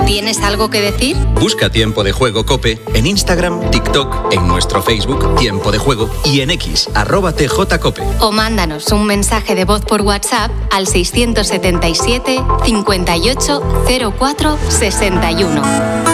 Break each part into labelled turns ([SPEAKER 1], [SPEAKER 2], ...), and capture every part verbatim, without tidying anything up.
[SPEAKER 1] ¿Tienes algo que decir?
[SPEAKER 2] Busca Tiempo de Juego COPE en Instagram, TikTok, en nuestro Facebook Tiempo de Juego y en X, arroba tjcope.
[SPEAKER 1] O mándanos un mensaje de voz por WhatsApp al seiscientos setenta y siete, cincuenta y ocho, cero cuatro, sesenta y uno.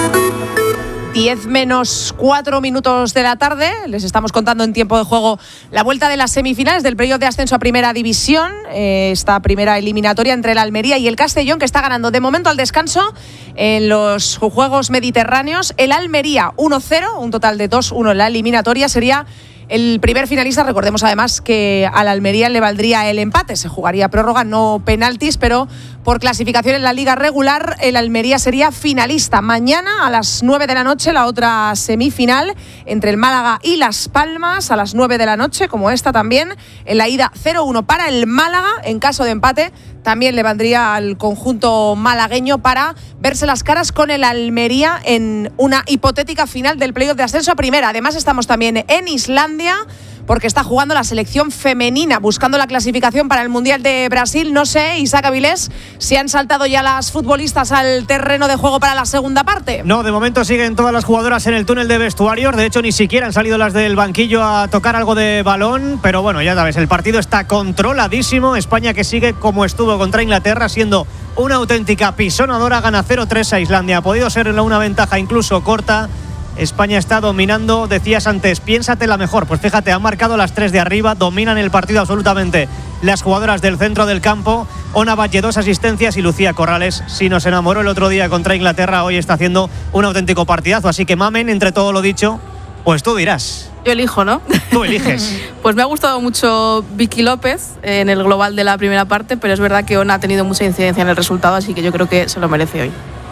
[SPEAKER 3] diez menos cuatro minutos de la tarde. Les estamos contando en Tiempo de Juego la vuelta de las semifinales del playoff de ascenso a Primera División. Eh, esta primera eliminatoria entre el Almería y el Castellón, que está ganando de momento al descanso en los Juegos Mediterráneos. El Almería uno cero, un total de dos uno en la eliminatoria. Sería el primer finalista. Recordemos además que al Almería le valdría el empate. Se jugaría prórroga, no penaltis, pero por clasificación en la liga regular el Almería sería finalista. Mañana a las nueve de la noche la otra semifinal entre el Málaga y Las Palmas, a las nueve de la noche, como esta también. En la ida cero uno para el Málaga. En caso de empate también le valdría al conjunto malagueño para verse las caras con el Almería en una hipotética final del playoff de ascenso a Primera. Además estamos también en Islandia, porque está jugando la selección femenina, buscando la clasificación para el Mundial de Brasil. No sé, Isaac Avilés, si han saltado ya las futbolistas al terreno de juego para la segunda parte.
[SPEAKER 4] No, de momento siguen todas las jugadoras en el túnel de vestuarios. De hecho, ni siquiera han salido las del banquillo a tocar algo de balón. Pero bueno, ya sabes, el partido está controladísimo. España, que sigue como estuvo contra Inglaterra, siendo una auténtica pisonadora, gana cero tres a Islandia. Ha podido ser una ventaja incluso corta. España está dominando, decías antes, piénsatela mejor. Pues fíjate, han marcado las tres de arriba, dominan el partido absolutamente las jugadoras del centro del campo. Ona Valle, dos asistencias, y Lucía Corrales, si nos enamoró el otro día contra Inglaterra, hoy está haciendo un auténtico partidazo. Así que mamen, entre todo lo dicho, pues tú dirás.
[SPEAKER 5] Yo elijo, ¿no?
[SPEAKER 4] Tú eliges.
[SPEAKER 5] Pues me ha gustado mucho Vicky López en el global de la primera parte, pero es verdad que Ona ha tenido mucha incidencia en el resultado, así que yo creo que se lo merece hoy.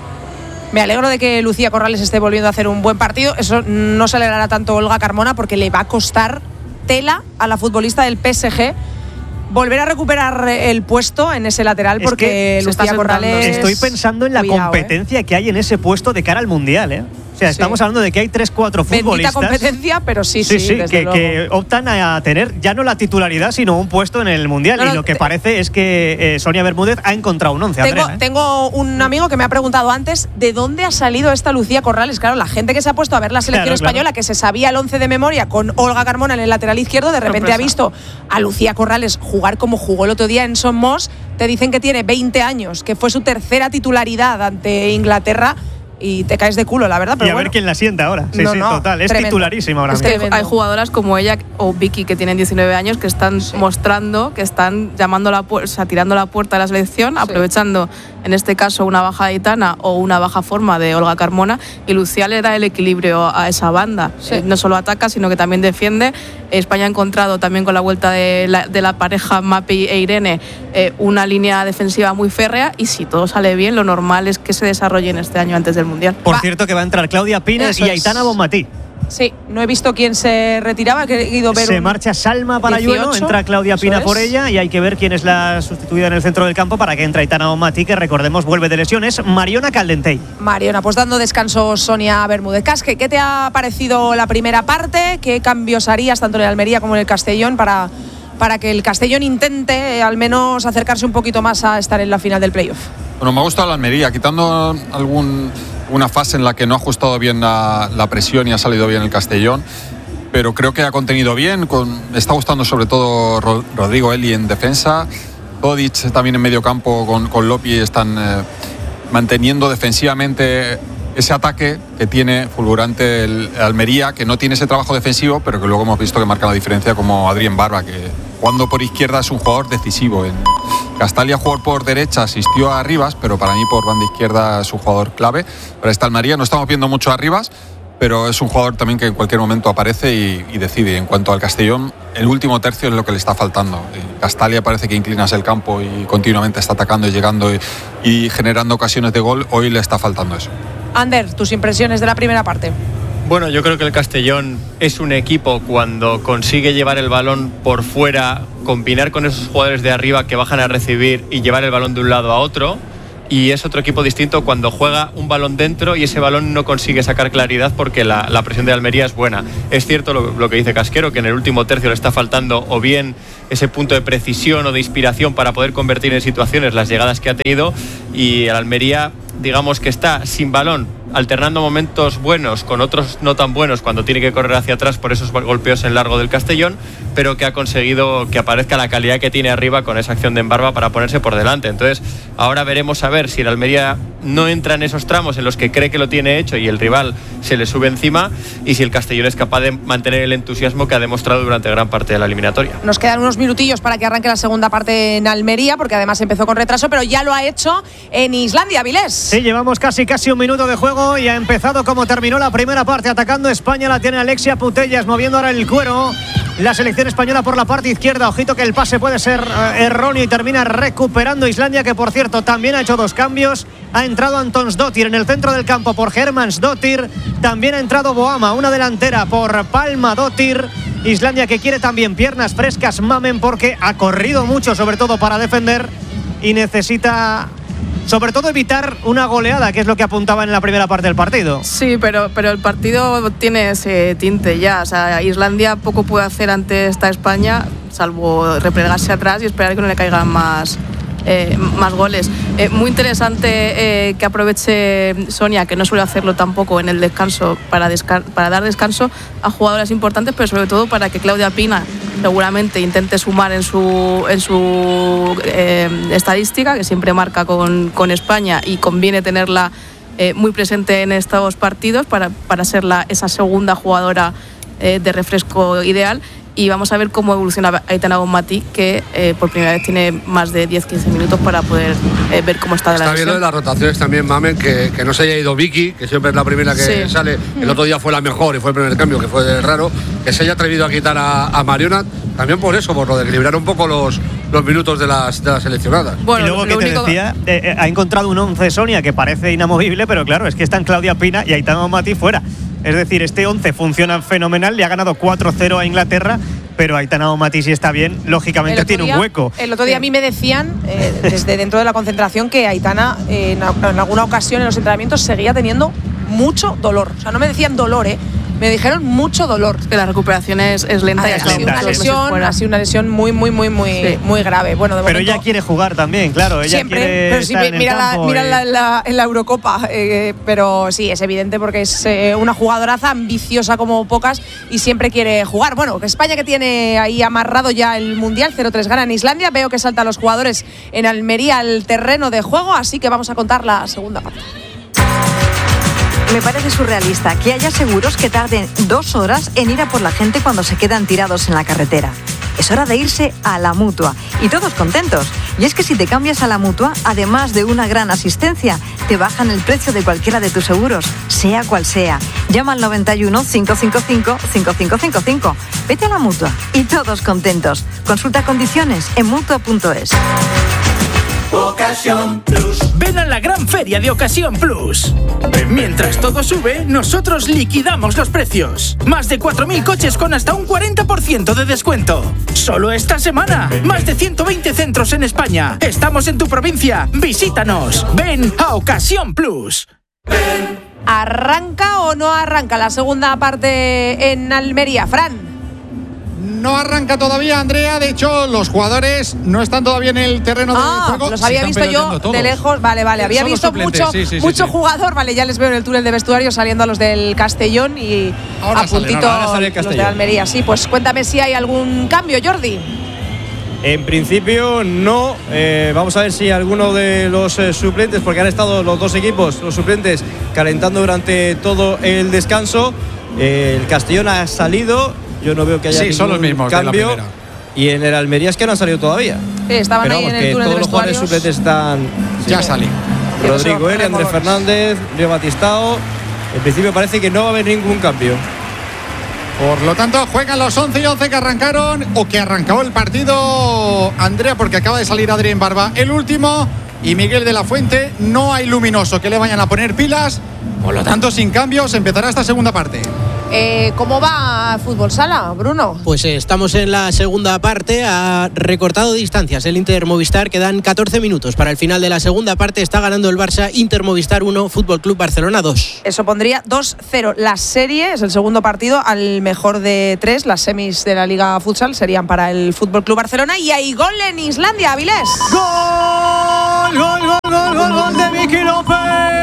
[SPEAKER 3] Me alegro de que Lucía Corrales esté volviendo a hacer un buen partido. Eso no se alegrará tanto Olga Carmona, porque le va a costar tela a la futbolista del P S G volver a recuperar el puesto en ese lateral,
[SPEAKER 4] es
[SPEAKER 3] porque Lucía Corrales...
[SPEAKER 4] Estoy pensando en la Cuidado, competencia eh. que hay en ese puesto de cara al Mundial, ¿eh? O sea, estamos sí. hablando de que hay tres, cuatro futbolistas.
[SPEAKER 3] Bendita competencia, pero sí,
[SPEAKER 4] sí,
[SPEAKER 3] sí,
[SPEAKER 4] sí
[SPEAKER 3] desde
[SPEAKER 4] que,
[SPEAKER 3] luego.
[SPEAKER 4] que optan a tener ya no la titularidad, sino un puesto en el Mundial. No, no, y lo que te... parece es que eh, Sonia Bermúdez ha encontrado un once.
[SPEAKER 3] Tengo,
[SPEAKER 4] Andrea, ¿eh?
[SPEAKER 3] tengo un amigo que me ha preguntado antes de dónde ha salido esta Lucía Corrales. Claro, la gente que se ha puesto a ver la selección claro, española, claro. que se sabía el once de memoria con Olga Carmona en el lateral izquierdo, de repente Sorpresa. ha visto a Lucía Corrales jugar como jugó el otro día en Somos. Te dicen que tiene veinte años, que fue su tercera titularidad ante Inglaterra, y te caes de culo, la verdad. Pero
[SPEAKER 4] y a
[SPEAKER 3] bueno.
[SPEAKER 4] ver quién la sienta ahora. Sí,
[SPEAKER 3] no,
[SPEAKER 4] sí,
[SPEAKER 3] no,
[SPEAKER 4] total. Es
[SPEAKER 3] tremendo.
[SPEAKER 4] titularísima ahora
[SPEAKER 5] mismo. Es que hay jugadoras como ella o Vicky, que tienen diecinueve años, que están sí. mostrando, que están llamando la pu- o sea, tirando la puerta a la selección, sí. aprovechando, en este caso, una baja de Aitana o una baja forma de Olga Carmona, y Lucía le da el equilibrio a esa banda. Sí. Eh, no solo ataca, sino que también defiende. España ha encontrado también con la vuelta de la, de la pareja Mapi e Irene eh, una línea defensiva muy férrea, y si todo sale bien, lo normal es que se desarrollen este año antes del Mundial.
[SPEAKER 4] Por va. cierto, que va a entrar Claudia Pina Eso y Aitana es. Bonmatí.
[SPEAKER 3] Sí, no he visto quién se retiraba, he querido ver.
[SPEAKER 4] Se
[SPEAKER 3] un
[SPEAKER 4] marcha Salma Parayuelo, entra Claudia Pina es. por ella, y hay que ver quién es la sustituida en el centro del campo para que entre Aitana Bonmatí, que recordemos vuelve de lesiones. Mariona Caldentey.
[SPEAKER 3] Mariona, pues dando descanso Sonia Bermúdez. Casque, ¿qué te ha parecido la primera parte? ¿Qué cambios harías tanto en el Almería como en el Castellón para, para que el Castellón intente eh, al menos acercarse un poquito más a estar en la final del playoff?
[SPEAKER 6] Bueno, me ha gustado la Almería, quitando algún una fase en la que no ha ajustado bien la, la presión y ha salido bien el Castellón, pero creo que ha contenido bien. Con, me está gustando sobre todo Rodrigo Eli en defensa, Todic también en medio campo con, con Lopi, están eh, manteniendo defensivamente ese ataque que tiene fulgurante el Almería, que no tiene ese trabajo defensivo, pero que luego hemos visto que marca la diferencia, como Adrián Barba, que jugando por izquierda es un jugador decisivo. En Castalia, jugador por derecha, asistió a Rivas, pero para mí por banda izquierda es un jugador clave. Para esta Almería no estamos viendo mucho a Rivas, pero es un jugador también que en cualquier momento aparece y, y decide. En cuanto al Castellón, el último tercio es lo que le está faltando. Castalia parece que inclinas el campo y continuamente está atacando y llegando y, y generando ocasiones de gol. Hoy le está faltando eso.
[SPEAKER 3] Ander, tus impresiones de la primera parte.
[SPEAKER 7] Bueno, yo creo que el Castellón es un equipo cuando consigue llevar el balón por fuera, combinar con esos jugadores de arriba que bajan a recibir y llevar el balón de un lado a otro. Y es otro equipo distinto cuando juega un balón dentro y ese balón no consigue sacar claridad porque la, la presión de Almería es buena. Es cierto lo, lo que dice Casquero, que en el último tercio le está faltando o bien ese punto de precisión o de inspiración para poder convertir en situaciones las llegadas que ha tenido, y el Almería digamos que está sin balón, alternando momentos buenos con otros no tan buenos cuando tiene que correr hacia atrás por esos golpeos en largo del Castellón, pero que ha conseguido que aparezca la calidad que tiene arriba con esa acción de Embarba para ponerse por delante. Entonces ahora veremos a ver si el Almería no entra en esos tramos en los que cree que lo tiene hecho y el rival se le sube encima, y si el Castellón es capaz de mantener el entusiasmo que ha demostrado durante gran parte de la eliminatoria.
[SPEAKER 3] Nos quedan unos minutillos para que arranque la segunda parte en Almería, porque además empezó con retraso, pero ya lo ha hecho en Islandia, Vilés.
[SPEAKER 4] Sí, llevamos casi casi un minuto de juego y ha empezado como terminó la primera parte, atacando España. La tiene Alexia Putellas, moviendo ahora el cuero la selección española por la parte izquierda. Ojito que el pase puede ser eh, erróneo y termina recuperando Islandia, que por cierto también ha hecho dos cambios. Ha entrado Antonsdóttir en el centro del campo por Hermannsdóttir. También ha entrado Boama, una delantera por Palmadóttir. Islandia que quiere también piernas frescas, Mamen, porque ha corrido mucho, sobre todo para defender, y necesita sobre todo evitar una goleada, que es lo que apuntaba en la primera parte del partido.
[SPEAKER 5] Sí, pero, pero el partido tiene ese tinte ya. O sea, Islandia poco puede hacer ante esta España, salvo replegarse atrás y esperar que no le caigan más, eh, más goles. Eh, muy interesante eh, que aproveche Sonia, que no suele hacerlo tampoco en el descanso, para, desca- para dar descanso a jugadoras importantes, pero sobre todo para que Claudia Pina seguramente intente sumar en su en su eh, estadística, que siempre marca con, con España, y conviene tenerla eh, muy presente en estos partidos para, para ser la, esa segunda jugadora eh, de refresco ideal. Y vamos a ver cómo evoluciona Aitana Bonmatí, que eh, por primera vez tiene más de diez a quince minutos para poder eh, ver cómo está de la
[SPEAKER 8] Está viendo de las rotaciones también, Mamen, que, que no se haya ido Vicky, que siempre es la primera que sí sale. El otro día fue la mejor y fue el primer cambio, que fue raro. Que se haya atrevido a quitar a, a Marionat, también por eso, por lo de equilibrar un poco los, los minutos de las, de las seleccionadas.
[SPEAKER 4] Bueno, y luego, que te único... decía, eh, eh, ha encontrado un once Sonia que parece inamovible, pero claro, es que están Claudia Pina y Aitana Bonmatí fuera. Es decir, este once funciona fenomenal, le ha ganado cuatro cero a Inglaterra, pero Aitana Bonmatí, si está bien, lógicamente tiene
[SPEAKER 3] día,
[SPEAKER 4] un hueco.
[SPEAKER 3] El otro día a mí me decían, eh, desde dentro de la concentración, que Aitana eh, en, en alguna ocasión en los entrenamientos seguía teniendo mucho dolor. O sea, no me decían dolor, ¿eh? Me dijeron mucho dolor.
[SPEAKER 5] Que la recuperación es, es lenta.
[SPEAKER 3] Ha
[SPEAKER 5] y
[SPEAKER 3] sido una lesión, ha sido una lesión muy, muy, muy, muy, sí. muy grave. Bueno, de
[SPEAKER 4] pero
[SPEAKER 3] momento,
[SPEAKER 4] ella quiere jugar también, claro. Ella
[SPEAKER 3] siempre,
[SPEAKER 4] quiere
[SPEAKER 3] pero si
[SPEAKER 4] estar
[SPEAKER 3] mira, la,
[SPEAKER 4] campo,
[SPEAKER 3] mira
[SPEAKER 4] eh.
[SPEAKER 3] la, la, en la Eurocopa. Eh, pero sí, es evidente porque es eh, una jugadoraza ambiciosa como pocas y siempre quiere jugar. Bueno, España, que tiene ahí amarrado ya el Mundial, cero tres gana en Islandia. Veo que saltan los jugadores en Almería al terreno de juego, así que vamos a contar la segunda parte.
[SPEAKER 9] Me parece surrealista que haya seguros que tarden dos horas en ir a por la gente cuando se quedan tirados en la carretera. Es hora de irse a la Mutua y todos contentos. Y es que si te cambias a la Mutua, además de una gran asistencia, te bajan el precio de cualquiera de tus seguros, sea cual sea. Llama al noventa y uno, cinco cinco cinco, cinco cinco cinco cinco. Vete a la Mutua y todos contentos. Consulta condiciones en mutua punto es.
[SPEAKER 10] Ocasión Plus. Ven a la gran feria de Ocasión Plus. Mientras todo sube, nosotros liquidamos los precios. Más de cuatro mil coches con hasta un cuarenta por ciento de descuento. Solo esta semana. Más de ciento veinte centros en España. Estamos en tu provincia. Visítanos. Ven a Ocasión Plus. Ven.
[SPEAKER 3] ¿Arranca o no arranca la segunda parte en Almería, Fran?
[SPEAKER 11] No arranca todavía, Andrea. De hecho, los jugadores no están todavía en el terreno
[SPEAKER 3] ah,
[SPEAKER 11] de juego.
[SPEAKER 3] Los había visto yo todos. de lejos. Vale, vale. Había Son visto mucho, sí, sí, mucho sí, jugador. Vale, ya les veo en el túnel de vestuario saliendo a los del Castellón y ahora a puntito sale, ahora sale los de Almería. Sí, pues cuéntame si hay algún cambio, Jordi.
[SPEAKER 12] En principio no. Eh, vamos a ver si alguno de los eh, suplentes, porque han estado los dos equipos, los suplentes, calentando durante todo el descanso. Eh, el Castellón ha salido. Yo no veo que haya
[SPEAKER 11] sí,
[SPEAKER 12] ningún
[SPEAKER 11] son los mismos
[SPEAKER 12] cambio.
[SPEAKER 11] De la
[SPEAKER 12] y en el Almería es que no han salido todavía.
[SPEAKER 3] Sí, estaban
[SPEAKER 12] Pero
[SPEAKER 3] ahí
[SPEAKER 12] vamos,
[SPEAKER 3] en el túnel de
[SPEAKER 12] todos los jugadores suplentes están.
[SPEAKER 11] Sí, ya salí.
[SPEAKER 12] Rodrigo L, Andrés Fernández, Río Batistao. En principio parece que no va a haber ningún cambio.
[SPEAKER 11] Por lo tanto, juegan los once y once que arrancaron o que arrancó el partido, Andrea, porque acaba de salir Adrián Barba, el último, y Miguel de la Fuente. No hay luminoso que le vayan a poner pilas. Por lo tanto, sin cambios, empezará esta segunda parte.
[SPEAKER 3] Eh, ¿Cómo va Fútbol Sala, Bruno?
[SPEAKER 13] Pues eh, estamos en la segunda parte, ha recortado distancias el Inter Movistar, quedan catorce minutos para el final de la segunda parte, está ganando el Barça, Inter Movistar uno, Fútbol Club Barcelona dos.
[SPEAKER 3] Eso pondría dos cero. La serie es el segundo partido al mejor de tres, las semis de la Liga Futsal serían para el Fútbol Club Barcelona y hay gol en Islandia, Avilés.
[SPEAKER 4] ¡Gol! ¡Gol, gol, gol, gol, gol de Vicky López!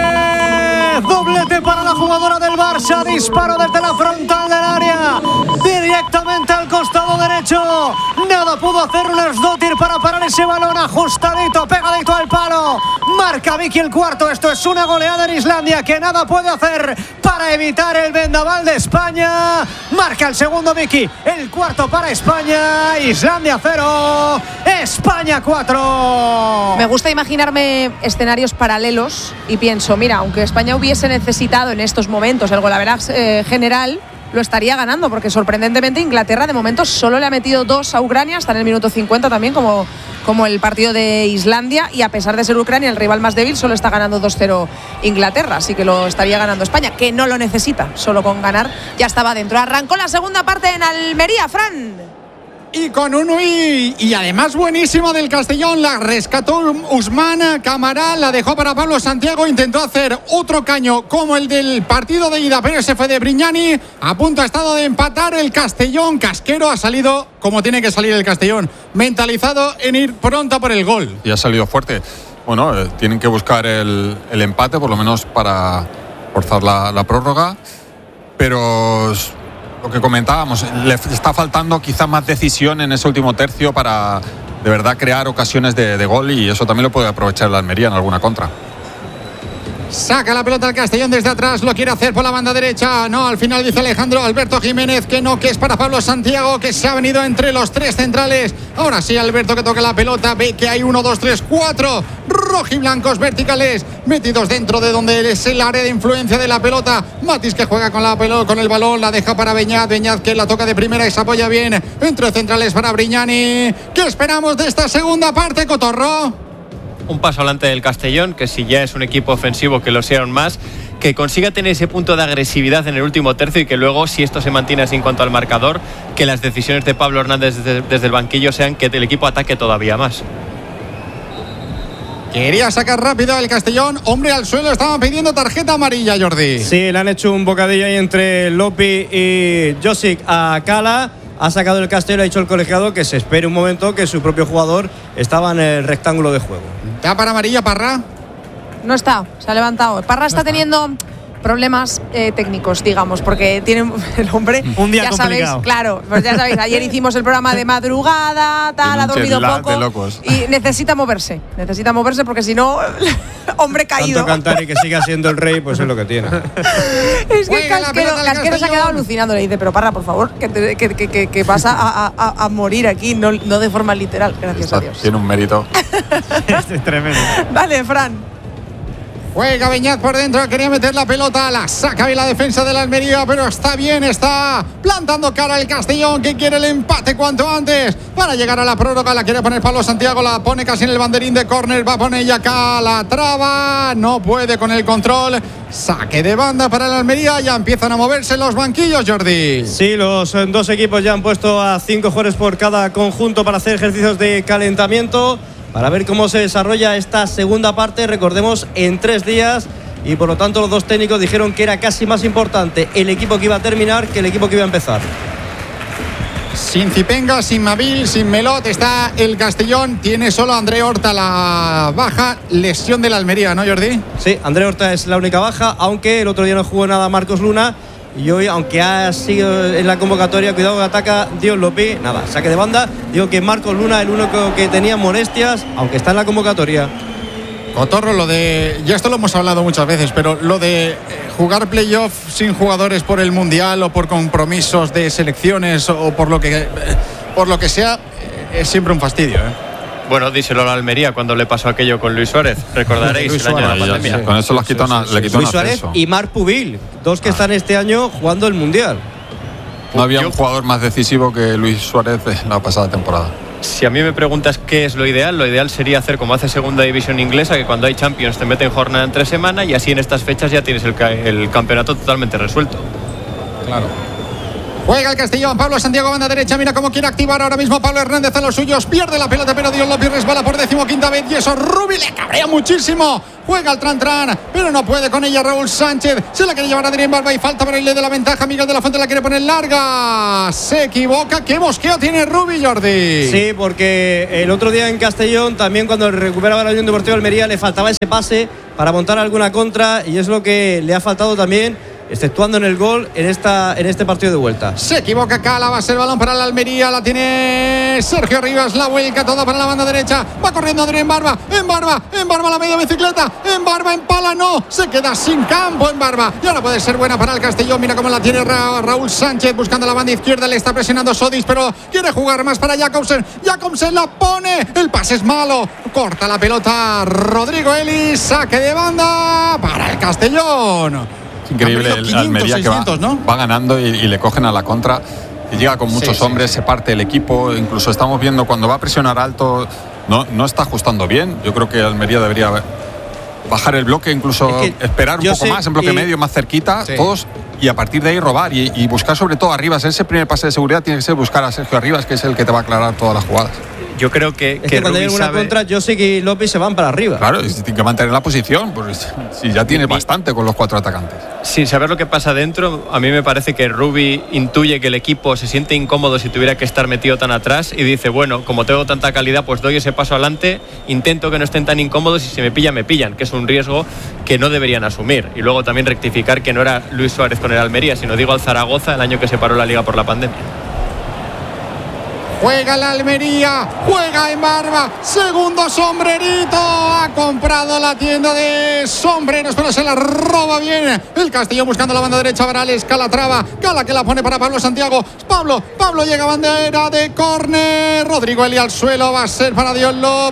[SPEAKER 4] Doblete para la jugadora del Barça, disparo desde la frontal del área, directamente al costado derecho. Nada pudo hacer Lersdottir para parar ese balón, ajustadito, pegadito al palo. Marca Vicky el cuarto. Esto es una goleada en Islandia que nada puede hacer para evitar el vendaval de España. Marca el segundo Vicky, el cuarto para España. Islandia cero, España cuatro.
[SPEAKER 3] Me gusta imaginarme escenarios paralelos y pienso, mira, aunque España hubiese necesitado en estos momentos el golaveraje eh, general, lo estaría ganando, porque sorprendentemente Inglaterra de momento solo le ha metido dos a Ucrania, hasta en el minuto cincuenta también, como, como el partido de Islandia, y a pesar de ser Ucrania el rival más débil, solo está ganando dos cero Inglaterra, así que lo estaría ganando España, que no lo necesita, solo con ganar ya estaba dentro. Arrancó la segunda parte en Almería, Fran.
[SPEAKER 11] Y con un y, y además buenísimo del Castellón, la rescató Usman Camaral, la dejó para Pablo Santiago, intentó hacer otro caño como el del partido de ida, pero ese fue de Brignani. A punto ha estado de empatar el Castellón. Casquero ha salido como tiene que salir el Castellón, mentalizado en ir pronto por el gol.
[SPEAKER 6] Y ha salido fuerte. Bueno, eh, tienen que buscar el, el empate, por lo menos para forzar la, la prórroga, pero lo que comentábamos, le está faltando quizá más decisión en ese último tercio para de verdad crear ocasiones de, de gol, y eso también lo puede aprovechar la Almería en alguna contra.
[SPEAKER 11] Saca la pelota al Castellón desde atrás, lo quiere hacer por la banda derecha. No, al final dice Alejandro Alberto Jiménez que no, que es para Pablo Santiago, que se ha venido entre los tres centrales. Ahora sí, Alberto, que toca la pelota, ve que hay uno, dos, tres, cuatro rojiblancos verticales metidos dentro de donde es el área de influencia de la pelota. Matis, que juega con la pelota, con el balón, la deja para Beñat, Beñat que la toca de primera y se apoya bien entre centrales para Brignani. ¿Qué esperamos de esta segunda parte, Cotorro?
[SPEAKER 7] Un paso adelante del Castellón, que si ya es un equipo ofensivo, que lo sea aún más, que consiga tener ese punto de agresividad en el último tercio, y que luego, si esto se mantiene así en cuanto al marcador, que las decisiones de Pablo Hernández desde, desde el banquillo sean que el equipo ataque todavía más.
[SPEAKER 11] Quería sacar rápido el Castellón, hombre al suelo, estaban pidiendo tarjeta amarilla, Jordi.
[SPEAKER 12] Sí, le han hecho un bocadillo ahí entre Lopi y Josic a Cala. Ha sacado el Castellón, ha dicho el colegiado que se espere un momento, que su propio jugador estaba en el rectángulo de juego.
[SPEAKER 11] ¿Da para amarilla, Parra?
[SPEAKER 3] No está, se ha levantado. Parra está teniendo problemas eh, técnicos, digamos, porque tiene el hombre
[SPEAKER 4] un día
[SPEAKER 3] ya
[SPEAKER 4] complicado.
[SPEAKER 3] Sabéis, claro, pues ya sabéis, ayer hicimos el programa de madrugada, tal, ha dormido poco y necesita moverse, necesita moverse porque si no, hombre caído.
[SPEAKER 12] Tanto cantar y que siga siendo el rey, pues es lo que tiene.
[SPEAKER 3] Es que Casquero, Casquero se ha quedado alucinando, le dice, pero Parra, por favor, que, te, que, que, que, que vas a, a, a morir aquí, no, no de forma literal, gracias
[SPEAKER 6] Está,
[SPEAKER 3] a Dios.
[SPEAKER 6] Tiene un mérito.
[SPEAKER 4] Es tremendo.
[SPEAKER 3] Dale, Fran.
[SPEAKER 11] Juega Beñat por dentro, quería meter la pelota, la saca bien la defensa de la Almería, pero está bien, está plantando cara al Castellón, que quiere el empate cuanto antes para llegar a la prórroga. La quiere poner Pablo Santiago, la pone casi en el banderín de córner, va a poner ella acá, la traba, no puede con el control. Saque de banda para la Almería, ya empiezan a moverse los banquillos, Jordi.
[SPEAKER 12] Sí, los dos equipos ya han puesto a cinco jugadores por cada conjunto para hacer ejercicios de calentamiento, para ver cómo se desarrolla esta segunda parte, recordemos, en tres días, y por lo tanto los dos técnicos dijeron que era casi más importante el equipo que iba a terminar que el equipo que iba a empezar.
[SPEAKER 11] Sin Cipenga, sin Mabil, sin Melot, está el Castellón, tiene solo André Horta la baja, lesión de la Almería, ¿no, Jordi?
[SPEAKER 12] Sí, André Horta es la única baja, aunque el otro día no jugó nada Marcos Luna. Y hoy, aunque ha sido en la convocatoria, cuidado que ataca Dios Lopi, nada, saque de banda. Digo que Marcos Luna, el único que tenía molestias, aunque está en la convocatoria.
[SPEAKER 11] Cotorro, lo de, ya esto lo hemos hablado muchas veces, pero lo de jugar playoff sin jugadores por el Mundial o por compromisos de selecciones o por lo que, por lo que sea, es siempre un fastidio, ¿eh?
[SPEAKER 7] Bueno, díselo a la Almería cuando le pasó aquello con Luis Suárez. Recordaréis
[SPEAKER 6] Luis
[SPEAKER 7] el año de la
[SPEAKER 6] Suárez,
[SPEAKER 7] pandemia.
[SPEAKER 6] sí. Con eso las quitó una, le quitó
[SPEAKER 12] Luis
[SPEAKER 6] un
[SPEAKER 12] Suárez
[SPEAKER 6] ascenso.
[SPEAKER 12] y Marc Pubil, dos que ah. están este año jugando el Mundial.
[SPEAKER 6] No había un jugador más decisivo que Luis Suárez en la pasada temporada.
[SPEAKER 7] Si a mí me preguntas qué es lo ideal, lo ideal sería hacer como hace Segunda División Inglesa, que cuando hay Champions te meten jornada entre semana y así en estas fechas ya tienes el, el campeonato totalmente resuelto.
[SPEAKER 11] Claro. Juega el Castellón, Pablo Santiago, banda derecha, mira cómo quiere activar ahora mismo Pablo Hernández a los suyos, pierde la pelota, pero Dios López resbala por decimoquinta vez y eso Rubi le cabrea muchísimo. Juega el Tran Tran, pero no puede con ella Raúl Sánchez, se la quiere llevar a Adrián Barba y falta para irle de la ventaja. Miguel de la Fuente la quiere poner larga, se equivoca. ¿Qué mosqueo tiene Rubi, Jordi?
[SPEAKER 12] Sí, porque el otro día en Castellón, también cuando recuperaba la Unión Deportiva Almería, le faltaba ese pase para montar alguna contra y es lo que le ha faltado también, exceptuando en el gol en esta en este partido de vuelta.
[SPEAKER 11] Se equivoca Cala, va a ser el balón para la Almería, la tiene Sergio Rivas, la vuelca toda para la banda derecha, va corriendo Adrián Barba, en Barba, en Barba la media bicicleta, en Barba, en pala, no, se queda sin campo en Barba, y ahora puede ser buena para el Castellón. Mira cómo la tiene Ra- Raúl Sánchez buscando la banda izquierda, le está presionando Sodis, pero quiere jugar más para Jakobsen, Jakobsen la pone, el pase es malo, corta la pelota Rodrigo Ellis, saque de banda para el Castellón.
[SPEAKER 6] Increíble el
[SPEAKER 11] quinientos,
[SPEAKER 6] Almería
[SPEAKER 11] seiscientos,
[SPEAKER 6] que va,
[SPEAKER 11] ¿no?
[SPEAKER 6] va ganando y, y le cogen a la contra y llega con muchos
[SPEAKER 11] sí,
[SPEAKER 6] hombres,
[SPEAKER 11] sí.
[SPEAKER 6] se parte el equipo, incluso estamos viendo cuando va a presionar alto no, no está ajustando bien. Yo creo que Almería debería bajar el bloque, incluso
[SPEAKER 12] Es que
[SPEAKER 6] esperar un
[SPEAKER 12] yo
[SPEAKER 6] poco
[SPEAKER 12] sé,
[SPEAKER 6] más, en bloque
[SPEAKER 12] y-
[SPEAKER 6] medio, más cerquita,
[SPEAKER 11] Sí.
[SPEAKER 6] todos, y a partir de ahí robar y, y buscar sobre todo Arribas. Ese primer pase de seguridad tiene que ser buscar a Sergio Arribas, que es el que te va a aclarar todas las jugadas.
[SPEAKER 7] Yo creo que,
[SPEAKER 12] Es que, cuando hay
[SPEAKER 7] Rubí
[SPEAKER 12] una
[SPEAKER 7] sabe-
[SPEAKER 12] contra, Josic y López se van para arriba.
[SPEAKER 6] Claro, y tiene que mantener la posición, pues si ya tiene bastante con los cuatro atacantes.
[SPEAKER 7] Sin saber lo que pasa dentro, a mí me parece que Rubi intuye que el equipo se siente incómodo si tuviera que estar metido tan atrás y dice, bueno, como tengo tanta calidad, pues doy ese paso adelante, intento que no estén tan incómodos y si me pillan, me pillan, que es un riesgo que no deberían asumir. Y luego también rectificar que no era Luis Suárez con el Almería, sino digo al Zaragoza el año que se paró la Liga por la pandemia.
[SPEAKER 11] Juega la Almería, juega en Barba, segundo sombrerito, ha comprado la tienda de sombreros, pero se la roba bien el Castellón buscando la banda derecha, Varales, Calatrava, Cala que la pone para Pablo Santiago, Pablo, Pablo llega a bandera de córner, Rodrigo Eli al suelo, va a ser para Dios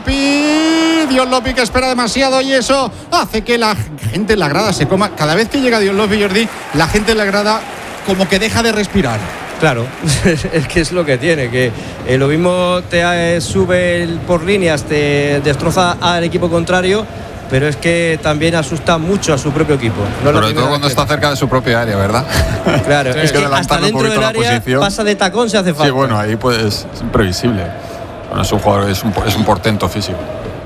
[SPEAKER 11] Lopi, Dios Lopi que espera demasiado y eso hace que la gente en la grada se coma, cada vez que llega Dios Lopi, Jordi, la gente en la grada como que deja de respirar.
[SPEAKER 12] Claro, es que es lo que tiene, que eh, lo mismo te eh, sube el, por líneas, te destroza al equipo contrario, pero es que también asusta mucho a su propio equipo. No
[SPEAKER 6] Sobre todo cuando está cerca de su propia área, ¿verdad?
[SPEAKER 12] Claro,
[SPEAKER 6] Sí,
[SPEAKER 12] es que
[SPEAKER 6] adelantarle
[SPEAKER 12] hasta
[SPEAKER 6] un
[SPEAKER 12] dentro
[SPEAKER 6] poquito
[SPEAKER 12] del
[SPEAKER 6] la
[SPEAKER 12] área
[SPEAKER 6] posición.
[SPEAKER 12] pasa de tacón si hace falta.
[SPEAKER 6] Sí, bueno, ahí pues es imprevisible. Bueno, es un jugador, es un, es un portento físico.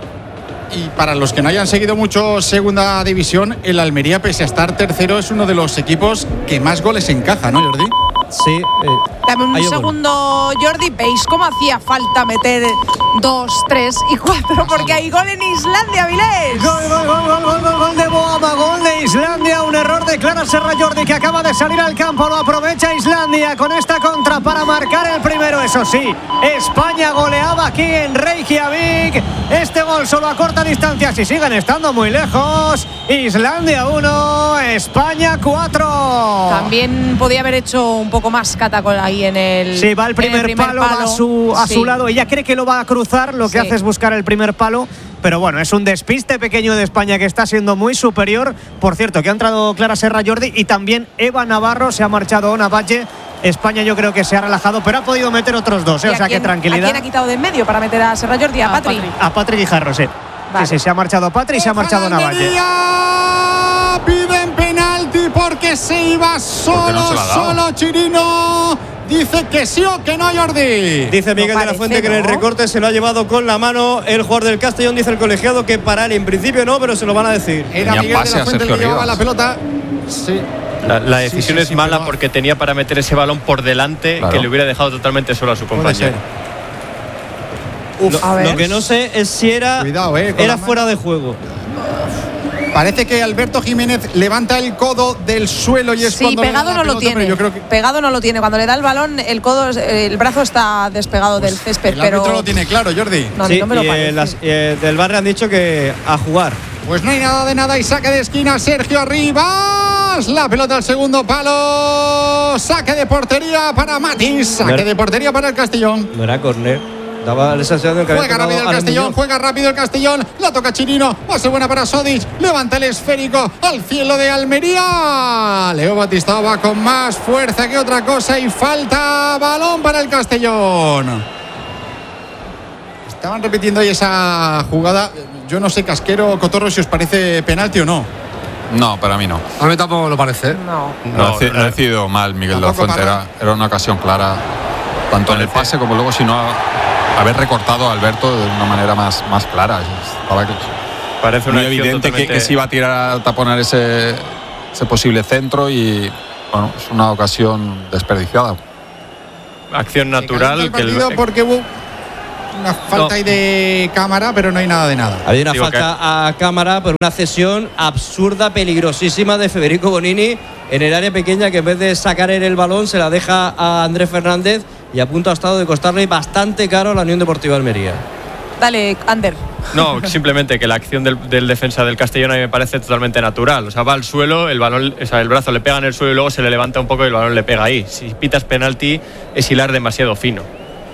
[SPEAKER 11] Y para los que no hayan seguido mucho Segunda División, el Almería, pese a estar tercero, es uno de los equipos que más goles encaja, ¿no, Jordi?
[SPEAKER 12] Sí. Eh,
[SPEAKER 3] Dame un
[SPEAKER 12] hay un
[SPEAKER 3] segundo, Jordi. ¿Veis cómo hacía falta meter dos, tres y cuatro? Porque hay gol en Islandia, Vilés.
[SPEAKER 4] Gol, gol, gol, gol, gol, gol, gol de Boama, gol de Islandia, un error de Clara Serra Jordi que acaba de salir al campo, lo aprovecha Islandia con esta contra para marcar el primero, eso sí, España goleaba aquí en Reykjavik, este gol solo a corta distancia, si siguen estando muy lejos, Islandia uno, España cuatro.
[SPEAKER 3] También podía haber hecho un poco más Catacol ahí en el.
[SPEAKER 4] Sí, va el primer,
[SPEAKER 3] el primer
[SPEAKER 4] palo, va a su, a
[SPEAKER 3] Sí.
[SPEAKER 4] su lado. Ella cree que lo va a cruzar, lo que
[SPEAKER 3] Sí.
[SPEAKER 4] hace es buscar el primer palo. Pero bueno, es un despiste pequeño de España que está siendo muy superior. Por cierto, que ha entrado Clara Serra Jordi y también Eva Navarro, se ha marchado Ona Valle. España yo creo que se ha relajado, pero ha podido meter otros dos, ¿eh?
[SPEAKER 3] ¿Y
[SPEAKER 4] O
[SPEAKER 3] a
[SPEAKER 4] sea,
[SPEAKER 3] quién-
[SPEAKER 4] que tranquilidad.
[SPEAKER 3] ¿A quién ha quitado de en medio para meter a Serra Jordi? A,
[SPEAKER 5] A
[SPEAKER 3] Patri.
[SPEAKER 5] Patri.
[SPEAKER 4] A Patrick Guijarro, sí.
[SPEAKER 3] Vale.
[SPEAKER 4] Sí, sí, se ha marchado Patri y se ha marchado Ona Valle.
[SPEAKER 11] Almería piden penalti porque se iba solo,
[SPEAKER 6] no se la ha dado?
[SPEAKER 11] solo Chirino. Dice que sí o que no, Jordi.
[SPEAKER 12] Dice Miguel de la
[SPEAKER 3] parece,
[SPEAKER 12] Fuente que en el
[SPEAKER 3] ¿no?
[SPEAKER 12] recorte se lo ha llevado con la mano el jugador del Castellón. Dice el colegiado que para él en principio no, pero se lo van a decir.
[SPEAKER 11] Era
[SPEAKER 6] Tenía
[SPEAKER 11] Miguel de
[SPEAKER 6] pase
[SPEAKER 11] la
[SPEAKER 6] a
[SPEAKER 11] Fuente el que
[SPEAKER 6] Sergio
[SPEAKER 11] llevaba
[SPEAKER 6] Rivas.
[SPEAKER 11] la pelota. Sí.
[SPEAKER 7] La, la
[SPEAKER 11] Sí,
[SPEAKER 7] decisión
[SPEAKER 11] sí,
[SPEAKER 7] es
[SPEAKER 11] sí,
[SPEAKER 7] mala
[SPEAKER 11] pero-
[SPEAKER 7] porque tenía para meter ese balón por delante
[SPEAKER 6] Claro.
[SPEAKER 7] que le hubiera dejado totalmente solo a su
[SPEAKER 11] Puede
[SPEAKER 7] compañero.
[SPEAKER 11] Uf,
[SPEAKER 12] Lo,
[SPEAKER 3] a ver.
[SPEAKER 12] lo que no sé es si era,
[SPEAKER 11] Cuidado, eh, con
[SPEAKER 12] era
[SPEAKER 11] la mano.
[SPEAKER 12] fuera de juego.
[SPEAKER 11] Parece que Alberto Jiménez levanta el codo del suelo y es
[SPEAKER 3] Sí,
[SPEAKER 11] cuando le da
[SPEAKER 3] pegado
[SPEAKER 11] la
[SPEAKER 3] no lo
[SPEAKER 11] pelota,
[SPEAKER 3] tiene.
[SPEAKER 11] pero yo creo que
[SPEAKER 3] Pegado no lo tiene. Cuando le da el balón, el codo, el brazo está despegado del césped.
[SPEAKER 11] el
[SPEAKER 3] pero
[SPEAKER 11] árbitro lo tiene claro, Jordi.
[SPEAKER 3] No,
[SPEAKER 12] Sí,
[SPEAKER 3] no me lo
[SPEAKER 12] y
[SPEAKER 3] parece.
[SPEAKER 12] eh, las- eh, del barrio han dicho que a jugar.
[SPEAKER 11] Pues no hay nada de nada y saque de esquina Sergio Rivas. La pelota al segundo palo. Saque de portería para Matis. Saque
[SPEAKER 12] Mer-
[SPEAKER 11] de portería para el Castellón.
[SPEAKER 12] No era córner. Daba la sensación de que había
[SPEAKER 11] Juega
[SPEAKER 12] tocado
[SPEAKER 11] rápido el
[SPEAKER 12] Alex
[SPEAKER 11] Castellón,
[SPEAKER 12] Muñoz.
[SPEAKER 11] juega rápido el Castellón, la toca Chirino, va a ser buena para Sodic, levanta el esférico al cielo de Almería. Leo Batistao va con más fuerza que otra cosa y falta balón para el Castellón. Estaban repitiendo ahí esa jugada. Yo no sé, Casquero, Cotorro, si os parece penalti o no.
[SPEAKER 6] No, para mí no.
[SPEAKER 8] A mí tampoco me lo parece.
[SPEAKER 3] No.
[SPEAKER 6] No, no, no ha decidido mal Miguel de la Fuente. Era, era una ocasión clara, tanto en el pase como luego, si no, haber recortado a Alberto de una manera más, más clara. Estaba
[SPEAKER 7] Parece
[SPEAKER 6] muy
[SPEAKER 7] una
[SPEAKER 6] evidente
[SPEAKER 7] totalmente...
[SPEAKER 6] que, que se iba a tirar a taponar ese, ese posible centro y, bueno, es una ocasión desperdiciada.
[SPEAKER 7] Acción natural.
[SPEAKER 11] El
[SPEAKER 7] que el...
[SPEAKER 11] porque hubo una falta no. ahí de cámara, pero no hay nada de nada.
[SPEAKER 12] Había una
[SPEAKER 7] Digo
[SPEAKER 12] falta
[SPEAKER 7] que...
[SPEAKER 12] a cámara por una cesión absurda, peligrosísima de Federico Bonini en el área pequeña, que en vez de sacar él el balón se la deja a Andrés Fernández y a punto ha estado de costarle bastante caro a la Unión Deportiva Almería.
[SPEAKER 3] Dale, Ander.
[SPEAKER 7] No, simplemente que la acción del, del defensa del Castellón a mí me parece totalmente natural. O sea, va al suelo, el balón, o sea, el brazo le pega en el suelo y luego se le levanta un poco y el balón le pega ahí. Si pitas penalti es hilar demasiado fino.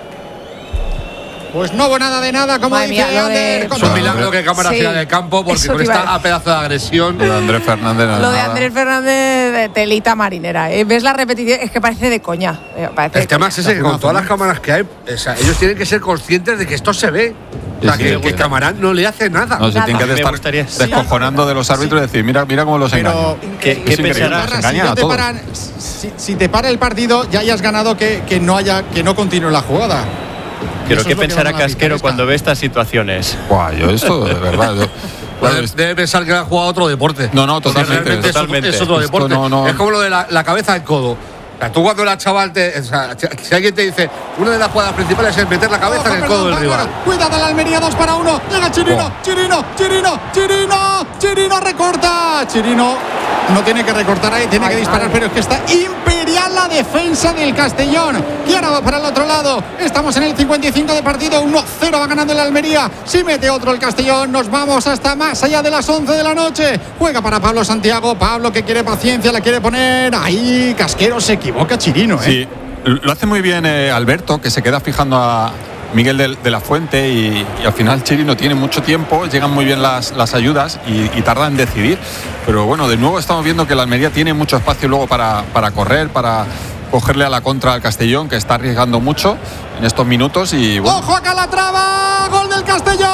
[SPEAKER 11] Pues no hubo nada de nada, como
[SPEAKER 3] Madre
[SPEAKER 11] dice
[SPEAKER 3] mía,
[SPEAKER 11] Ander.
[SPEAKER 8] Es un milagro que cámara
[SPEAKER 3] Sí.
[SPEAKER 8] siga del campo, porque
[SPEAKER 3] Eso
[SPEAKER 8] con
[SPEAKER 3] te iba
[SPEAKER 8] esta
[SPEAKER 3] a
[SPEAKER 8] a pedazo de agresión.
[SPEAKER 6] Lo de Andrés Fernández.
[SPEAKER 3] Lo de Andrés Fernández de telita marinera. ¿eh? ¿Ves la repetición? Es que parece de coña. Eh, parece
[SPEAKER 8] El
[SPEAKER 3] de
[SPEAKER 8] tema
[SPEAKER 3] coña.
[SPEAKER 8] es ese, que con todas las cámaras que hay, o sea, ellos tienen que ser conscientes de que esto se ve. O sea,
[SPEAKER 6] Sí,
[SPEAKER 8] que,
[SPEAKER 6] sí,
[SPEAKER 8] que
[SPEAKER 6] sí.
[SPEAKER 8] Camarán no le hace nada.
[SPEAKER 6] No, se tienen que
[SPEAKER 7] Me
[SPEAKER 6] estar
[SPEAKER 7] gustaría-
[SPEAKER 6] descojonando de los árbitros y decir, mira, mira cómo los engañan.
[SPEAKER 7] ¿Qué, qué
[SPEAKER 6] Es increíble,
[SPEAKER 7] pensará?
[SPEAKER 6] los
[SPEAKER 11] Si,
[SPEAKER 6] engañan
[SPEAKER 11] ya
[SPEAKER 6] a
[SPEAKER 11] te
[SPEAKER 6] todos.
[SPEAKER 11] paran- si, si te para el partido, ya hayas ganado que, que no haya que no continúe la jugada.
[SPEAKER 7] Pero
[SPEAKER 11] Eso
[SPEAKER 7] qué
[SPEAKER 11] es lo que
[SPEAKER 7] pensará
[SPEAKER 11] van a
[SPEAKER 7] Casquero
[SPEAKER 11] pitar
[SPEAKER 7] cuando ve estas situaciones.
[SPEAKER 6] Buah, yo esto, de verdad. yo-
[SPEAKER 8] Pues debe, debe pensar que ha jugado otro deporte.
[SPEAKER 6] No, no,
[SPEAKER 8] Porque
[SPEAKER 6] totalmente,
[SPEAKER 8] realmente es otro-
[SPEAKER 7] totalmente.
[SPEAKER 8] Es otro
[SPEAKER 6] Esto
[SPEAKER 8] deporte.
[SPEAKER 6] no, no.
[SPEAKER 8] Es como lo de la, la cabeza al codo. O sea, tú cuando la chaval te. O sea, si alguien te dice, una de las jugadas principales es meter la cabeza
[SPEAKER 11] Ojo,
[SPEAKER 8] en el
[SPEAKER 11] perdón,
[SPEAKER 8] codo del
[SPEAKER 11] Bárbara.
[SPEAKER 8] rival.
[SPEAKER 11] Cuidado la Almería, dos para uno. Llega Chirino,
[SPEAKER 6] Oh.
[SPEAKER 11] Chirino, Chirino, Chirino, Chirino recorta. Chirino no tiene que recortar ahí, tiene que disparar, pero es que está imperial la defensa del Castellón. Y ahora va para el otro lado. Estamos en el cincuenta y cinco de partido, uno cero va ganando el Almería. Si mete otro el Castellón, nos vamos hasta más allá de las once de la noche. Juega para Pablo Santiago, Pablo que quiere paciencia, la quiere poner ahí. Casquero se equivoca, Chirino, ¿eh?
[SPEAKER 6] Sí, lo hace muy bien eh, Alberto, que se queda fijando a Miguel de, de la Fuente y, y al final Chirino tiene mucho tiempo, llegan muy bien las, las ayudas y, y tarda en decidir. Pero bueno, de nuevo estamos viendo que la Almería tiene mucho espacio luego para, para correr, para cogerle a la contra al Castellón, que está arriesgando mucho en estos minutos. Y bueno,
[SPEAKER 11] ¡Ojo a Calatrava! ¡Gol del Castellón!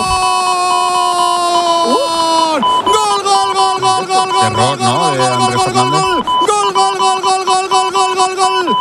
[SPEAKER 11] ¡Gol, gol, gol, gol, gol, gol!
[SPEAKER 6] Error, ¿no? De Andrés Fernández.
[SPEAKER 11] gol, gol, gol, gol, gol, gol, gol, gol, gol, gol,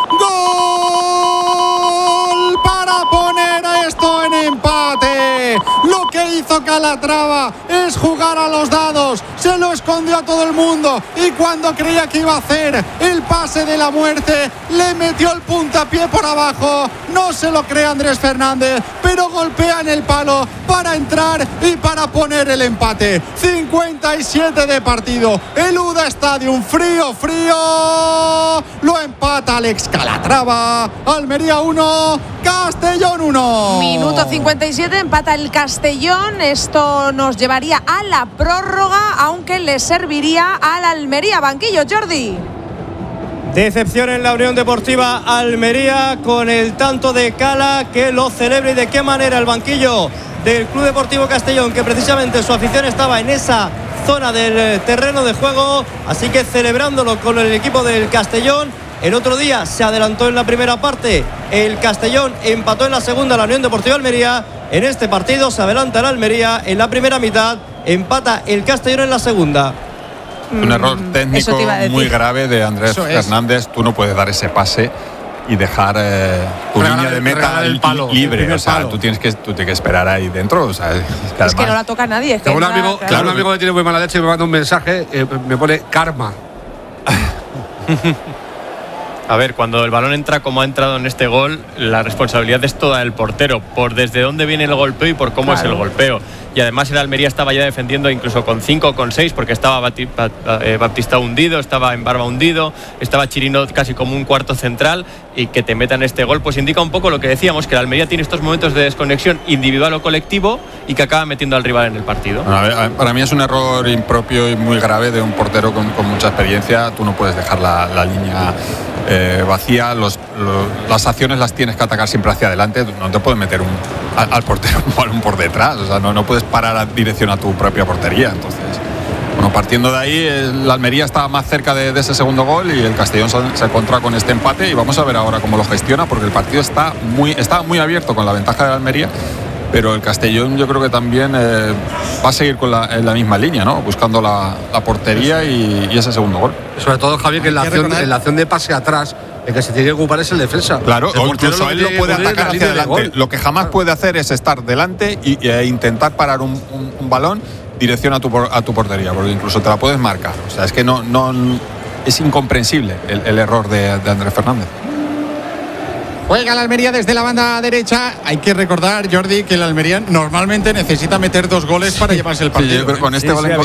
[SPEAKER 11] gol para poner esto en empate. Lo que hizo Calatrava es jugar a los dados, se lo escondió a todo el mundo y cuando creía que iba a hacer el pase de la muerte, le metió el puntapié por abajo. No se lo cree Andrés Fernández, pero golpea en el palo para entrar y para poner el empate. cincuenta y siete de partido, el U D A Stadium, frío, frío, lo empata Alex Calatrava. Almería uno, Castellón uno.
[SPEAKER 3] Minuto cincuenta y siete, empata el Castellón. Esto nos llevaría a la prórroga, aunque le serviría al Almería. Banquillo, Jordi.
[SPEAKER 12] Decepción en la Unión Deportiva Almería con el tanto de Cala, que lo celebra y de qué manera el banquillo del Club Deportivo Castellón, que precisamente su afición estaba en esa zona del terreno de juego, así que celebrándolo con el equipo del Castellón. El otro día se adelantó en la primera parte, el Castellón empató en la segunda la Unión Deportiva Almería. En este partido se adelanta el Almería en la primera mitad, empata el Castellón en la segunda.
[SPEAKER 6] un error técnico
[SPEAKER 3] eso te iba a decir.
[SPEAKER 6] muy grave de Andrés
[SPEAKER 11] Eso es.
[SPEAKER 6] Fernández. Tú no puedes dar ese pase y dejar eh, tu
[SPEAKER 8] Regalar-
[SPEAKER 6] línea de meta
[SPEAKER 8] regalar el palo, el
[SPEAKER 6] libre.
[SPEAKER 8] primer
[SPEAKER 6] O sea,
[SPEAKER 8] palo.
[SPEAKER 6] tú tienes que tú tienes que esperar ahí dentro. O sea, es que,
[SPEAKER 3] Es que
[SPEAKER 6] además-
[SPEAKER 3] no la toca nadie. Es que
[SPEAKER 8] Tengo un
[SPEAKER 3] entra,
[SPEAKER 8] amigo,
[SPEAKER 3] claro.
[SPEAKER 8] tengo un amigo que tiene muy mala leche y me manda un mensaje, eh, me pone karma.
[SPEAKER 7] A ver, cuando el balón entra como ha entrado en este gol, la responsabilidad es toda del portero, por desde dónde viene el golpeo y por cómo
[SPEAKER 3] Claro.
[SPEAKER 7] es el golpeo. Y además el Almería estaba ya defendiendo incluso con cinco o con seis, porque estaba Bati- Bat- eh, Baptista hundido, estaba en Barba hundido, estaba Chirino casi como un cuarto central, y que te metan este gol pues indica un poco lo que decíamos, que el Almería tiene estos momentos de desconexión individual o colectivo y que acaba metiendo al rival en el partido.
[SPEAKER 6] Bueno, a ver, a- para mí es un error impropio y muy grave de un portero con, con mucha experiencia. Tú no puedes dejar la, la línea eh, vacía. Los, los- las acciones las tienes que atacar siempre hacia adelante. No te puedes meter un, al, al portero un balón por detrás. O sea, no, no puedes parar a dirección a tu propia portería. Entonces, bueno, partiendo de ahí, el Almería estaba más cerca de, de ese segundo gol y el Castellón se, se encuentra con este empate. Y vamos a ver ahora cómo lo gestiona, porque el partido está muy, estaba muy abierto con la ventaja de Almería. pero el Castellón yo creo que también eh, va a seguir con la, en la misma línea, ¿no? Buscando la, la portería y, y ese segundo gol.
[SPEAKER 8] Sobre todo, Javier, que en la, acción, en la acción de pase atrás, el que se tiene que ocupar es el defensa.
[SPEAKER 6] Claro,
[SPEAKER 8] el
[SPEAKER 6] o incluso él lo puede atacar hacia adelante. Lo que jamás puede hacer es estar delante y, e intentar parar un, un, un balón dirección a tu, a tu portería, porque incluso te la puedes marcar. O sea, es que no, no es incomprensible el, el error de, de Andrés Fernández.
[SPEAKER 11] Juega la Almería desde la banda derecha. Hay que recordar, Jordi, que la Almería normalmente necesita meter dos goles para llevarse el partido.
[SPEAKER 6] Sí, yo creo que con este
[SPEAKER 12] Sí,
[SPEAKER 6] gol
[SPEAKER 12] sí,
[SPEAKER 6] en,